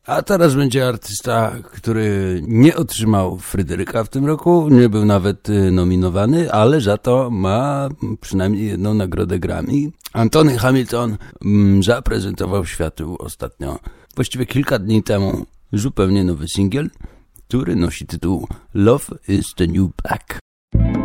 A teraz będzie artysta, który nie otrzymał Fryderyka w tym roku, nie był nawet nominowany, ale za to ma przynajmniej jedną nagrodę Grammy. Anthony Hamilton zaprezentował światu ostatnio, właściwie kilka dni temu, zupełnie nowy singiel, który nosi tytuł Love is the New Black.